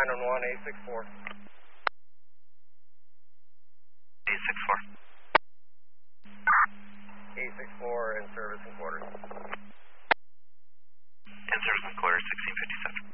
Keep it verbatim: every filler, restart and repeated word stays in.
nine one one, eight six four. eight six four. eight six four in service and quarters.